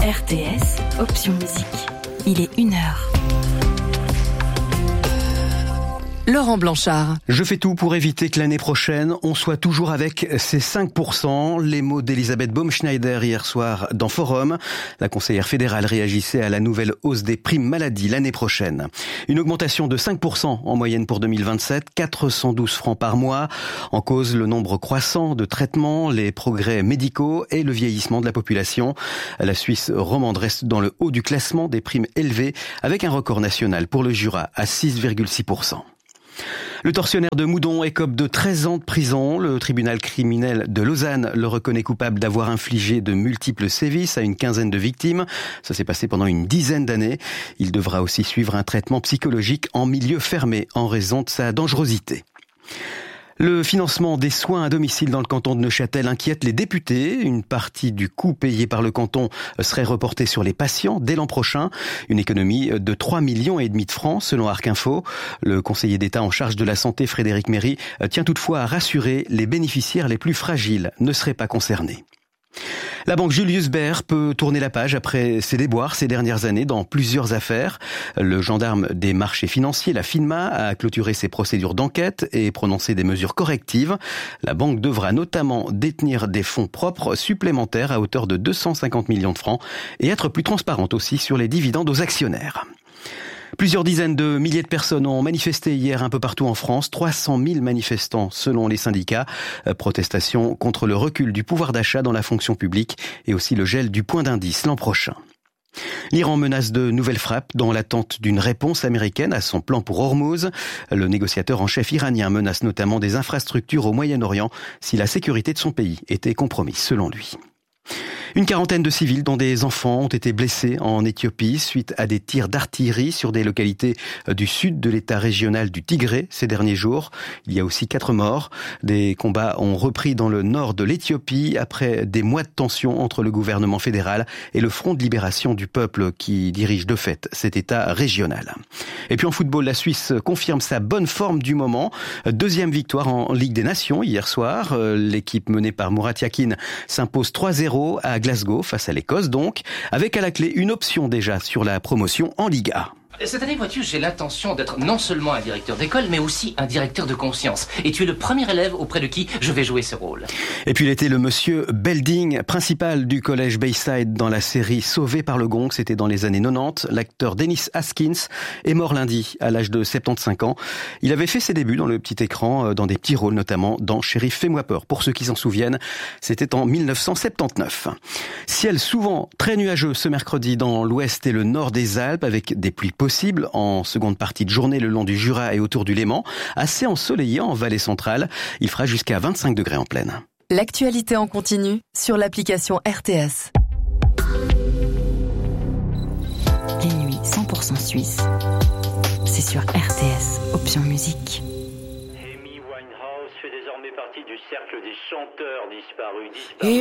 RTS, option musique. Il est 1h. Laurent Blanchard. Je fais tout pour éviter que l'année prochaine, on soit toujours avec ces 5%. Les mots d'Elisabeth Baumschneider hier soir dans Forum. La conseillère fédérale réagissait à la nouvelle hausse des primes maladie l'année prochaine. Une augmentation de 5% en moyenne pour 2027, 412 francs par mois. En cause, le nombre croissant de traitements, les progrès médicaux et le vieillissement de la population. La Suisse romande reste dans le haut du classement des primes élevées avec un record national pour le Jura à 6,6%. Le tortionnaire de Moudon écope de 13 ans de prison. Le tribunal criminel de Lausanne le reconnaît coupable d'avoir infligé de multiples sévices à une quinzaine de victimes. Ça s'est passé pendant une dizaine d'années. Il devra aussi suivre un traitement psychologique en milieu fermé en raison de sa dangerosité. Le financement des soins à domicile dans le canton de Neuchâtel inquiète les députés. Une partie du coût payé par le canton serait reportée sur les patients dès l'an prochain. Une économie de 3,5 millions de francs selon Arc Info. Le conseiller d'État en charge de la santé, Frédéric Méry, tient toutefois à rassurer, les bénéficiaires les plus fragiles ne seraient pas concernés. La banque Julius Baer peut tourner la page après ses déboires ces dernières années dans plusieurs affaires. Le gendarme des marchés financiers, la FINMA, a clôturé ses procédures d'enquête et prononcé des mesures correctives. La banque devra notamment détenir des fonds propres supplémentaires à hauteur de 250 millions de francs et être plus transparente aussi sur les dividendes aux actionnaires. Plusieurs dizaines de milliers de personnes ont manifesté hier un peu partout en France. 300 000 manifestants selon les syndicats. Protestation contre le recul du pouvoir d'achat dans la fonction publique et aussi le gel du point d'indice l'an prochain. L'Iran menace de nouvelles frappes dans l'attente d'une réponse américaine à son plan pour Hormuz. Le négociateur en chef iranien menace notamment des infrastructures au Moyen-Orient si la sécurité de son pays était compromise selon lui. Une quarantaine de civils, dont des enfants, ont été blessés en Éthiopie suite à des tirs d'artillerie sur des localités du sud de l'état régional du Tigré ces derniers jours. Il y a aussi 4 morts. Des combats ont repris dans le nord de l'Éthiopie après des mois de tension entre le gouvernement fédéral et le Front de libération du peuple qui dirige de fait cet état régional. Et puis en football, la Suisse confirme sa bonne forme du moment. 2e victoire en Ligue des Nations hier soir. L'équipe menée par Murat Yakin s'impose 3-0 à Glasgow face à l'Écosse donc, avec à la clé une option déjà sur la promotion en Ligue A. Cette année, vois-tu, j'ai l'intention d'être non seulement un directeur d'école, mais aussi un directeur de conscience. Et tu es le premier élève auprès de qui je vais jouer ce rôle. Et puis il était le monsieur Belding, principal du collège Bayside dans la série Sauvé par le gong, c'était dans les années 90. L'acteur Dennis Haskins est mort lundi à l'âge de 75 ans. Il avait fait ses débuts dans le petit écran, dans des petits rôles notamment dans Shérif Fais-moi peur. Pour ceux qui s'en souviennent, c'était en 1979. Ciel souvent très nuageux ce mercredi dans l'ouest et le nord des Alpes avec des pluies possible en seconde partie de journée le long du Jura et autour du Léman, assez ensoleillé en vallée centrale. Il fera jusqu'à 25 degrés en plaine. L'actualité en continu sur l'application RTS. Les nuits 100% suisses, c'est sur RTS, option musique. Amy Winehouse fait désormais partie du cercle des chanteurs disparus.